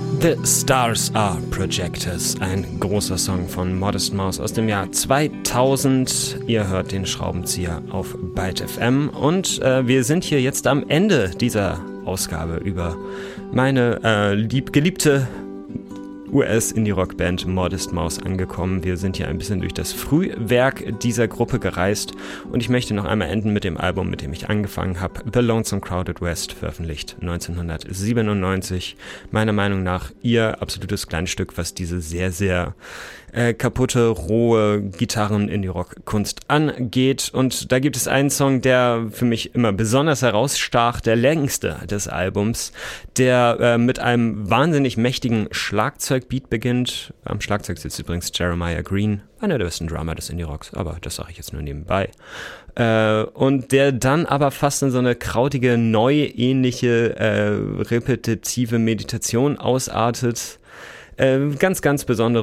The Stars Are Projectors, ein großer Song von Modest Mouse aus dem Jahr 2000. Ihr hört den Schraubenzieher auf Byte FM und wir sind hier jetzt am Ende dieser Ausgabe über meine geliebte US-Indie-Rock-Band Modest Mouse angekommen. Wir sind hier ein bisschen durch das Frühwerk dieser Gruppe gereist und ich möchte noch einmal enden mit dem Album, mit dem ich angefangen habe, The Lonesome Crowded West, veröffentlicht 1997. Meiner Meinung nach ihr absolutes Kleinstück, was diese sehr, sehr kaputte, rohe Gitarren-Indie-Rock-Kunst angeht. Und da gibt es einen Song, der für mich immer besonders herausstach, der längste des Albums, der mit einem wahnsinnig mächtigen Schlagzeugbeat beginnt. Am Schlagzeug sitzt übrigens Jeremiah Green, einer der besten Drummer des Indie-Rocks, aber das sage ich jetzt nur nebenbei. Und der dann aber fast in so eine krautige, neu-ähnliche, repetitive Meditation ausartet. Ganz, ganz besondere